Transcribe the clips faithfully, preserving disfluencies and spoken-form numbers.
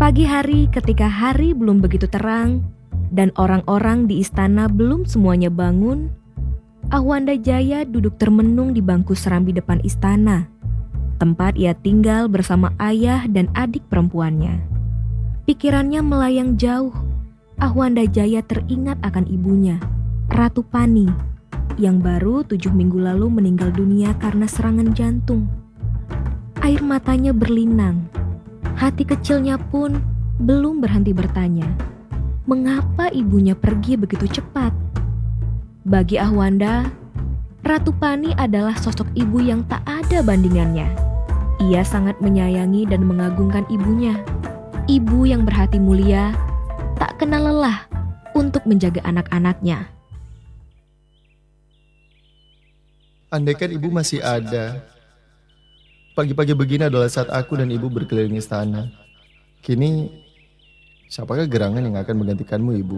Pagi hari ketika hari belum begitu terang dan orang-orang di istana belum semuanya bangun, Ahwanda Jaya duduk termenung di bangku serambi depan istana, tempat ia tinggal bersama ayah dan adik perempuannya. Pikirannya melayang jauh. Ahwanda Jaya teringat akan ibunya, Ratu Pani, yang baru tujuh minggu lalu meninggal dunia karena serangan jantung. Air matanya berlinang. Hati kecilnya pun belum berhenti bertanya, mengapa ibunya pergi begitu cepat? Bagi Ahwanda, Ratu Pani adalah sosok ibu yang tak ada bandingannya. Ia sangat menyayangi dan mengagungkan ibunya. Ibu yang berhati mulia, tak kenal lelah untuk menjaga anak-anaknya. Andaikan ibu masih ada. Pagi-pagi begini adalah saat aku dan ibu berkeliling istana. Kini, siapakah gerangan yang akan menggantikanmu, ibu?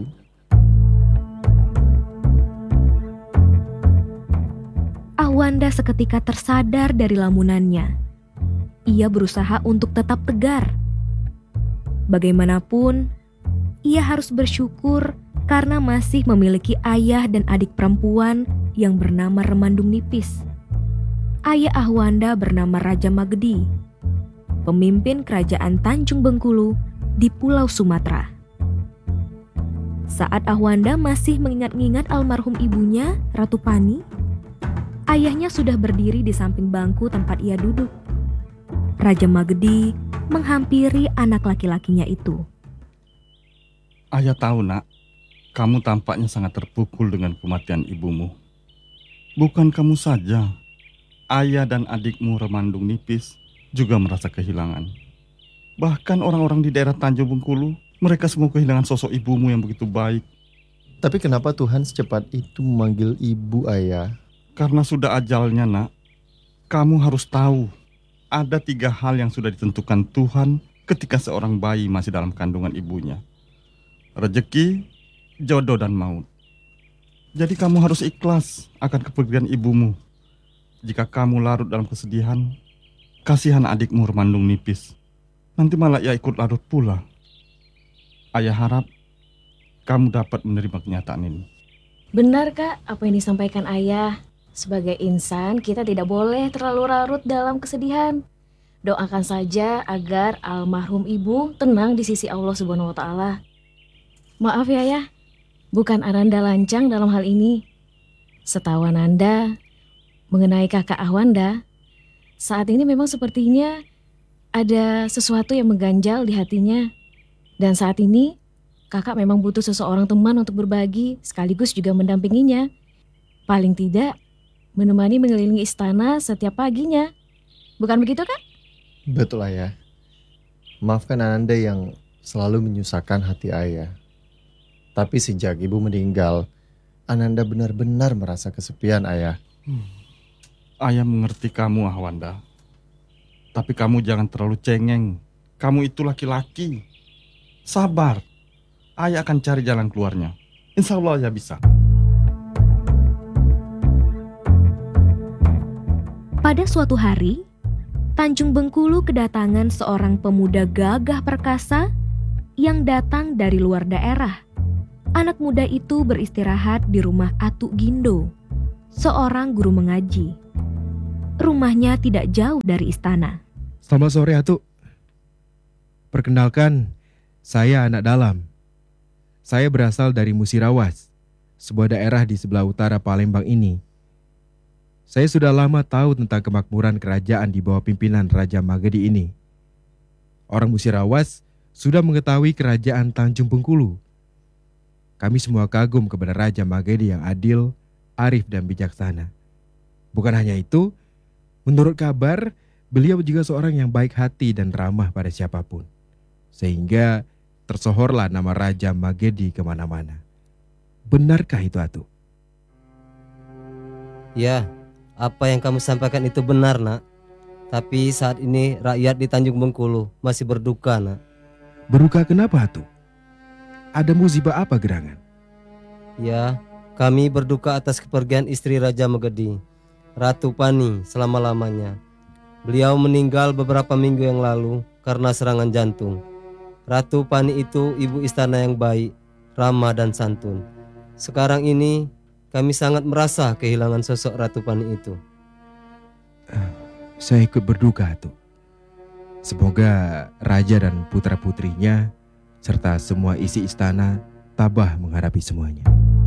Ahwanda seketika tersadar dari lamunannya. Ia berusaha untuk tetap tegar. Bagaimanapun, ia harus bersyukur karena masih memiliki ayah dan adik perempuan yang bernama Remandung Nipis. Ayah Ahwanda bernama Raja Magedi, pemimpin kerajaan Tanjung Bengkulu di Pulau Sumatera. Saat Ahwanda masih mengingat-ingat almarhum ibunya, Ratu Pani, ayahnya sudah berdiri di samping bangku tempat ia duduk. Raja Magedi menghampiri anak laki-lakinya itu. Ayah tahu, nak, kamu tampaknya sangat terpukul dengan kematian ibumu. Bukan kamu saja, ayah dan adikmu Remandung Nipis juga merasa kehilangan. Bahkan orang-orang di daerah Tanjung Bengkulu, mereka semua kehilangan sosok ibumu yang begitu baik. Tapi kenapa Tuhan secepat itu memanggil ibu, ayah? Karena sudah ajalnya, nak. Kamu harus tahu, ada tiga hal yang sudah ditentukan Tuhan ketika seorang bayi masih dalam kandungan ibunya. Rezeki, jodoh, dan maut. Jadi kamu harus ikhlas akan kepergian ibumu. Jika kamu larut dalam kesedihan, kasihan adikmu Remandung Nipis. Nanti malah ia ikut larut pula. Ayah harap kamu dapat menerima kenyataan ini. Benar, Kak, apa yang disampaikan ayah. Sebagai insan, kita tidak boleh terlalu larut dalam kesedihan. Doakan saja agar almarhum ibu tenang di sisi Allah Subhanahu wa taala. Maaf ya, Ayah. Bukan Ananda lancang dalam hal ini. Setahu Ananda mengenai kakak Ahwanda, saat ini memang sepertinya ada sesuatu yang mengganjal di hatinya. Dan saat ini kakak memang butuh seseorang teman untuk berbagi sekaligus juga mendampinginya. Paling tidak menemani mengelilingi istana setiap paginya. Bukan begitu, kan? Betul, ayah. Maafkan Ananda yang selalu menyusahkan hati ayah. Tapi sejak ibu meninggal, Ananda benar-benar merasa kesepian, ayah. Hmm. Ayah mengerti kamu, Ahwanda. Tapi kamu jangan terlalu cengeng. Kamu itu laki-laki. Sabar. Ayah akan cari jalan keluarnya. Insya Allah ayah bisa. Pada suatu hari, Tanjung Bengkulu kedatangan seorang pemuda gagah perkasa yang datang dari luar daerah. Anak muda itu beristirahat di rumah Atuk Gindo, seorang guru mengaji. Rumahnya tidak jauh dari istana. Selamat sore, Atuk. Perkenalkan, saya anak dalam. Saya berasal dari Musirawas, sebuah daerah di sebelah utara Palembang ini. Saya sudah lama tahu tentang kemakmuran kerajaan di bawah pimpinan Raja Magedi ini. Orang Musirawas sudah mengetahui kerajaan Tanjung Bengkulu. Kami semua kagum kepada Raja Magedi yang adil, arif, dan bijaksana. Bukan hanya itu, menurut kabar, beliau juga seorang yang baik hati dan ramah pada siapapun. Sehingga tersohorlah nama Raja Magedi kemana-mana. Benarkah itu, Atuk? Ya, apa yang kamu sampaikan itu benar, nak. Tapi saat ini rakyat di Tanjung Bengkulu masih berduka, nak. Berduka kenapa, Atuk? Ada musibah apa gerangan? Ya, kami berduka atas kepergian istri Raja Magedi, Ratu Pani, selama-lamanya. Beliau meninggal beberapa minggu yang lalu karena serangan jantung. Ratu Pani itu ibu istana yang baik, ramah dan santun. Sekarang ini kami sangat merasa kehilangan sosok Ratu Pani itu. Saya ikut berduka, Atuk. Semoga raja dan putra-putrinya serta semua isi istana tabah menghadapi semuanya.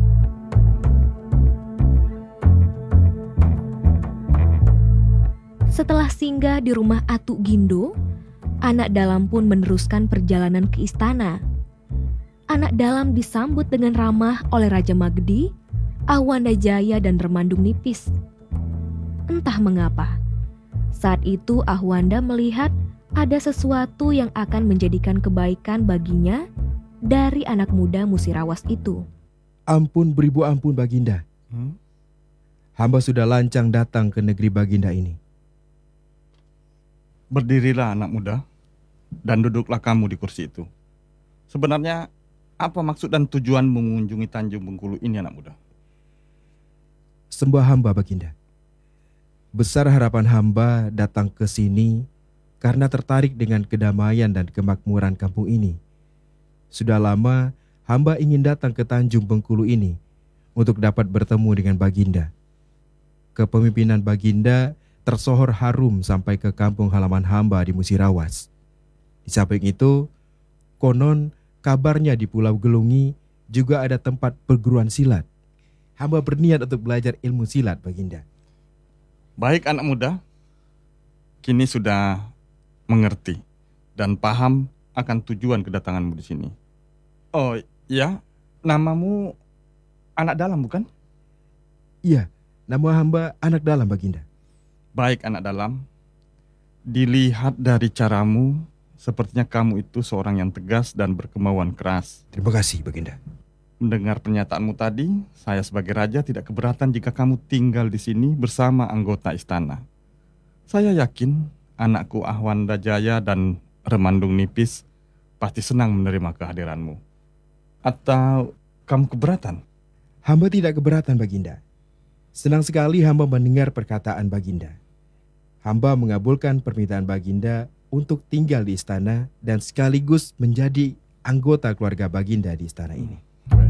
Setelah singgah di rumah Atuk Gindo, anak dalam pun meneruskan perjalanan ke istana. Anak dalam disambut dengan ramah oleh Raja Magedi, Ahwanda Jaya dan Remandung Nipis. Entah mengapa, saat itu Ahwanda melihat ada sesuatu yang akan menjadikan kebaikan baginya dari anak muda Musirawas itu. Ampun beribu ampun Baginda. Hmm? Hamba sudah lancang datang ke negeri Baginda ini. Berdirilah anak muda dan duduklah kamu di kursi itu. Sebenarnya apa maksud dan tujuan mengunjungi Tanjung Bengkulu ini, anak muda? Sembah hamba Baginda. Besar harapan hamba datang ke sini karena tertarik dengan kedamaian dan kemakmuran kampung ini. Sudah lama hamba ingin datang ke Tanjung Bengkulu ini untuk dapat bertemu dengan Baginda. Kepemimpinan Baginda tersohor harum sampai ke kampung halaman hamba di Musirawas. Di samping itu, konon kabarnya di Pulau Gelungi juga ada tempat perguruan silat. Hamba berniat untuk belajar ilmu silat, Baginda. Baik anak muda, kini sudah mengerti dan paham akan tujuan kedatanganmu di sini. Oh ya, namamu anak dalam bukan? Iya, nama hamba anak dalam, Baginda. Baik anak dalam, dilihat dari caramu, sepertinya kamu itu seorang yang tegas dan berkemauan keras. Terima kasih, Baginda. Mendengar pernyataanmu tadi, saya sebagai raja tidak keberatan jika kamu tinggal di sini bersama anggota istana. Saya yakin anakku Ahwanda Jaya dan Remandung Nipis pasti senang menerima kehadiranmu. Atau kamu keberatan? Hamba tidak keberatan, Baginda. Senang sekali hamba mendengar perkataan Baginda. Hamba mengabulkan permintaan Baginda untuk tinggal di istana dan sekaligus menjadi anggota keluarga Baginda di istana ini. Baik.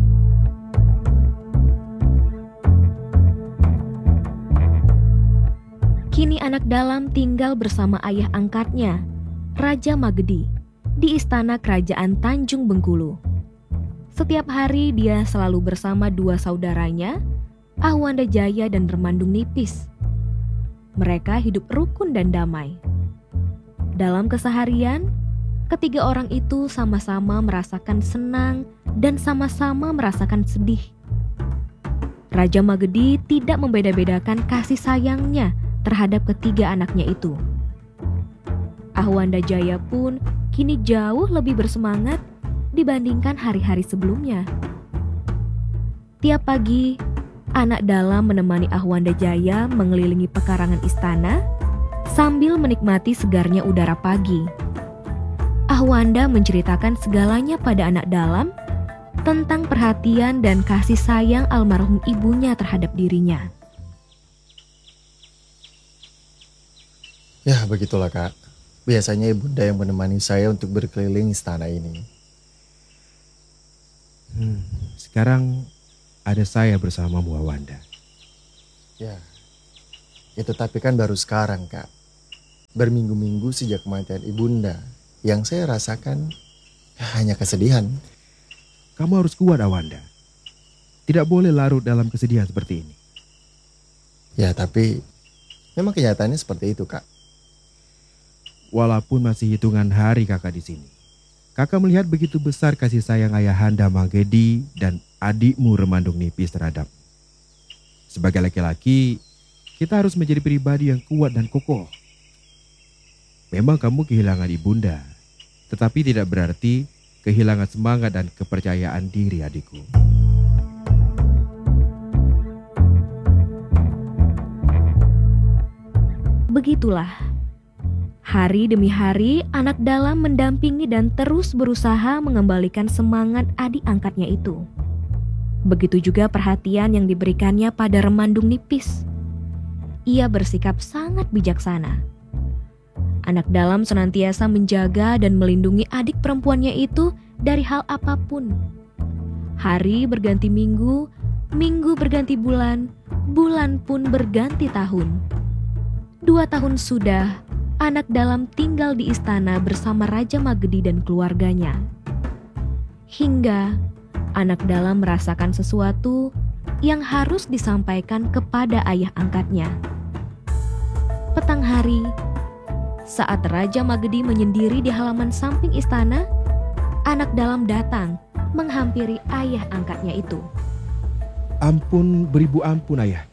Kini anak dalam tinggal bersama ayah angkatnya, Raja Magedi, di istana kerajaan Tanjung Bengkulu. Setiap hari dia selalu bersama dua saudaranya, Ahwanda Jaya dan Remandung Nipis. Mereka hidup rukun dan damai. Dalam keseharian, ketiga orang itu sama-sama merasakan senang dan sama-sama merasakan sedih. Raja Magedi tidak membeda-bedakan kasih sayangnya terhadap ketiga anaknya itu. Ahwanda Jaya pun kini jauh lebih bersemangat dibandingkan hari-hari sebelumnya. Tiap pagi, anak dalam menemani Ahwanda Jaya mengelilingi pekarangan istana sambil menikmati segarnya udara pagi. Ahwanda menceritakan segalanya pada anak dalam tentang perhatian dan kasih sayang almarhum ibunya terhadap dirinya. Ya begitulah kak. Biasanya ibunda yang menemani saya untuk berkeliling istana ini. Hmm, sekarang ada saya bersama Bu Ahwanda. Ya, itu tapi kan baru sekarang kak. Berminggu-minggu sejak kematian ibunda, yang saya rasakan hanya kesedihan. Kamu harus kuat, Ahwanda. Tidak boleh larut dalam kesedihan seperti ini. Ya tapi memang kenyataannya seperti itu kak. Walaupun masih hitungan hari kakak di sini, kakak melihat begitu besar kasih sayang ayahanda Magedi dan adikmu Remandung Nipis terhadap. Sebagai laki-laki, kita harus menjadi pribadi yang kuat dan kokoh. Memang kamu kehilangan ibunda, tetapi tidak berarti kehilangan semangat dan kepercayaan diri adikku. Begitulah. Hari demi hari, anak dalam mendampingi dan terus berusaha mengembalikan semangat adik angkatnya itu. Begitu juga perhatian yang diberikannya pada Remandung Nipis. Ia bersikap sangat bijaksana. Anak dalam senantiasa menjaga dan melindungi adik perempuannya itu dari hal apapun. Hari berganti minggu, minggu berganti bulan, bulan pun berganti tahun. Dua tahun sudah, anak dalam tinggal di istana bersama Raja Magedi dan keluarganya. Hingga anak dalam merasakan sesuatu yang harus disampaikan kepada ayah angkatnya. Petang hari, saat Raja Magedi menyendiri di halaman samping istana, anak dalam datang menghampiri ayah angkatnya itu. Ampun beribu ampun ayah.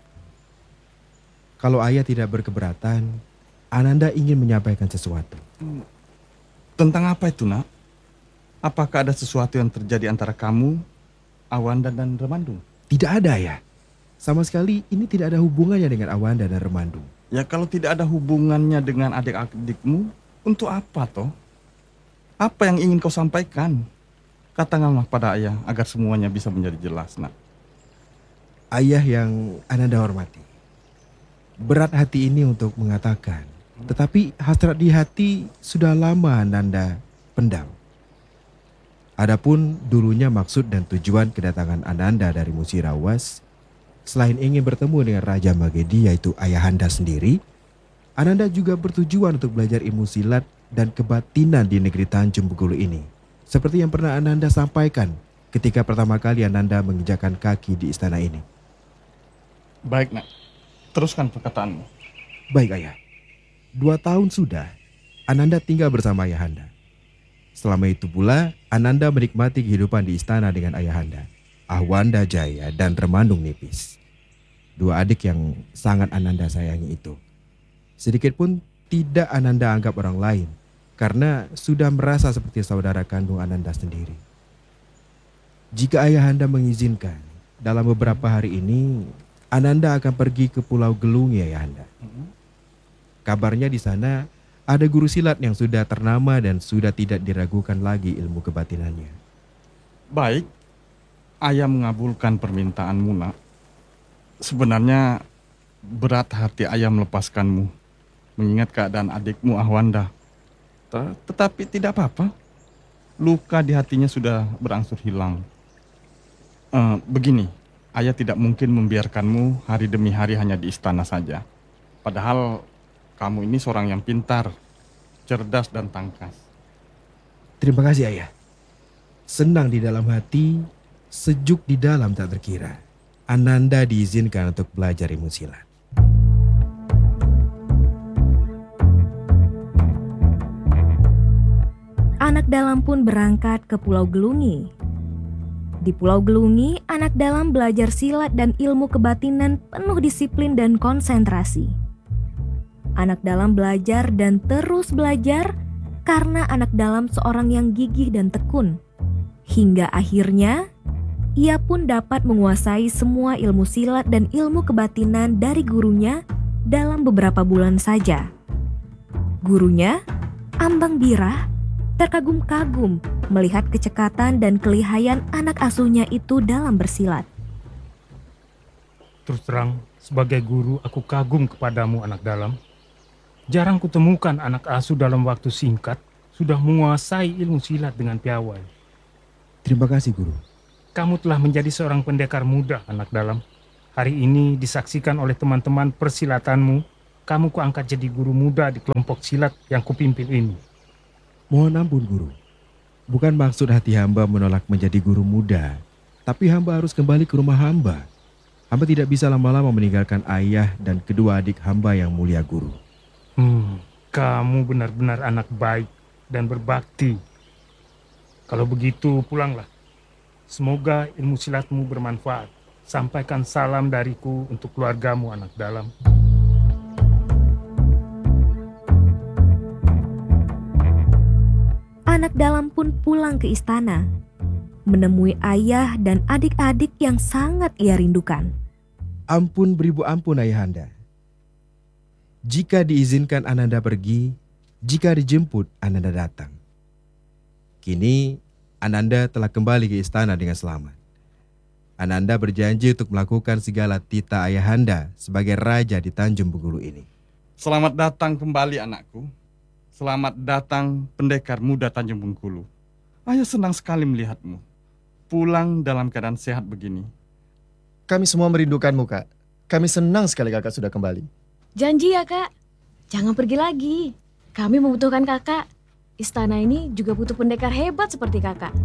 Kalau ayah tidak berkeberatan, Ananda ingin menyampaikan sesuatu. Tentang apa itu, nak? Apakah ada sesuatu yang terjadi antara kamu, Awanda dan Remandung? Tidak ada ayah. Sama sekali ini tidak ada hubungannya dengan Awanda dan Remandung. Ya kalau tidak ada hubungannya dengan adik-adikmu, untuk apa toh? Apa yang ingin kau sampaikan? Katakanlah pada ayah agar semuanya bisa menjadi jelas, nak. Ayah yang Ananda hormati, berat hati ini untuk mengatakan, tetapi hasrat di hati sudah lama Ananda pendam. Adapun dulunya maksud dan tujuan kedatangan Ananda dari Musirawas, selain ingin bertemu dengan Raja Magedi yaitu ayahanda sendiri, Ananda juga bertujuan untuk belajar ilmu silat dan kebatinan di negeri Tanjung Bengkulu ini. Seperti yang pernah Ananda sampaikan ketika pertama kali Ananda menginjakkan kaki di istana ini. Baik, nak. Teruskan perkataanmu. Baik ayah. Dua tahun sudah Ananda tinggal bersama ayahanda. Selama itu pula Ananda menikmati kehidupan di istana dengan ayahanda, Ahwanda Jaya dan Remandung Nipis. Dua adik yang sangat Ananda sayangi itu. Sedikit pun tidak Ananda anggap orang lain, karena sudah merasa seperti saudara kandung Ananda sendiri. Jika ayahanda mengizinkan, dalam beberapa hari ini Ananda akan pergi ke Pulau Gelungi ayahanda. Kabarnya di sana ada guru silat yang sudah ternama dan sudah tidak diragukan lagi ilmu kebatinannya. Baik, ayah mengabulkan permintaanmu, nak. Sebenarnya berat hati ayah melepaskanmu, mengingat keadaan adikmu Ahwanda. Tetapi tidak apa-apa, luka di hatinya sudah berangsur hilang. Uh, begini, ayah tidak mungkin membiarkanmu hari demi hari hanya di istana saja. Padahal kamu ini seorang yang pintar, cerdas dan tangkas. Terima kasih ayah. Senang di dalam hati, sejuk di dalam tak terkira. Ananda diizinkan untuk belajar ilmu silat. Anak dalam pun berangkat ke Pulau Gelungi. Di Pulau Gelungi, anak dalam belajar silat dan ilmu kebatinan penuh disiplin dan konsentrasi. Anak dalam belajar dan terus belajar karena anak dalam seorang yang gigih dan tekun. Hingga akhirnya, ia pun dapat menguasai semua ilmu silat dan ilmu kebatinan dari gurunya dalam beberapa bulan saja. Gurunya, Ambang Birah, terkagum-kagum melihat kecekatan dan kelihayan anak asuhnya itu dalam bersilat. Terus terang, sebagai guru aku kagum kepadamu anak dalam. Jarang kutemukan anak asuh dalam waktu singkat sudah menguasai ilmu silat dengan piawai. Terima kasih guru. Kamu telah menjadi seorang pendekar muda anak dalam. Hari ini disaksikan oleh teman-teman persilatanmu, kamu kuangkat jadi guru muda di kelompok silat yang kupimpin ini. Mohon ampun guru. Bukan maksud hati hamba menolak menjadi guru muda, tapi hamba harus kembali ke rumah hamba. Hamba tidak bisa lama-lama meninggalkan ayah dan kedua adik hamba yang mulia guru. Hmm, kamu benar-benar anak baik dan berbakti. Kalau begitu pulanglah. Semoga ilmu silatmu bermanfaat. Sampaikan salam dariku untuk keluargamu anak dalam. Anak dalam pun pulang ke istana, menemui ayah dan adik-adik yang sangat ia rindukan. Ampun beribu ampun ayahanda. Jika diizinkan Ananda pergi, jika dijemput Ananda datang. Kini Ananda telah kembali ke istana dengan selamat. Ananda berjanji untuk melakukan segala titah ayahanda sebagai raja di Tanjung Bengkulu ini. Selamat datang kembali anakku. Selamat datang pendekar muda Tanjung Bengkulu. Ayah senang sekali melihatmu. Pulang dalam keadaan sehat begini. Kami semua merindukanmu, Kak. Kami senang sekali Kakak sudah kembali. Janji ya Kak, jangan pergi lagi. Kami membutuhkan Kakak. Istana ini juga butuh pendekar hebat seperti Kakak.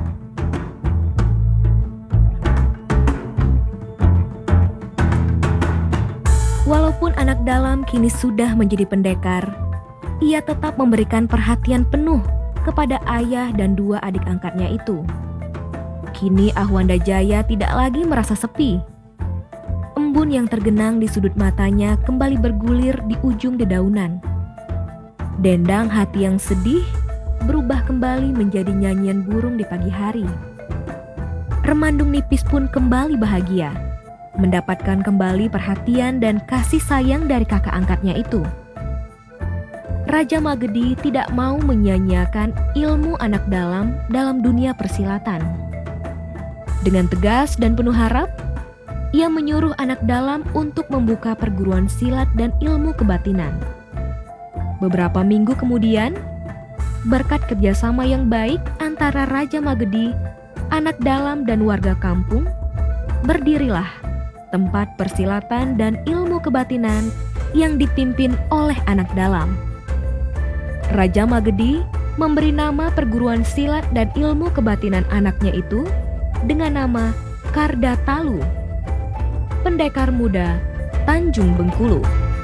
Walaupun anak dalam kini sudah menjadi pendekar, ia tetap memberikan perhatian penuh kepada ayah dan dua adik angkatnya itu. Kini Ahwanda Jaya tidak lagi merasa sepi. Embun yang tergenang di sudut matanya kembali bergulir di ujung dedaunan. Dendang hati yang sedih berubah kembali menjadi nyanyian burung di pagi hari. Remandung nipis pun kembali bahagia, mendapatkan kembali perhatian dan kasih sayang dari kakak angkatnya itu. Raja Magedi tidak mau menyia-nyiakan ilmu anak dalam dalam dunia persilatan. Dengan tegas dan penuh harap, ia menyuruh anak dalam untuk membuka perguruan silat dan ilmu kebatinan. Beberapa minggu kemudian, berkat kerjasama yang baik antara Raja Magedi, anak dalam dan warga kampung, berdirilah tempat persilatan dan ilmu kebatinan yang dipimpin oleh anak dalam. Raja Magedi memberi nama perguruan silat dan ilmu kebatinan anaknya itu dengan nama Kardatalu, pendekar muda Tanjung Bengkulu.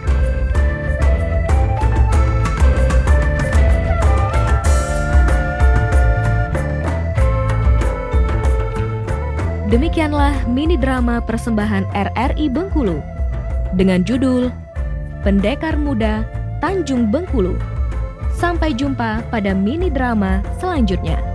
Demikianlah mini drama persembahan R R I Bengkulu dengan judul Pendekar Muda Tanjung Bengkulu. Sampai jumpa pada mini drama selanjutnya.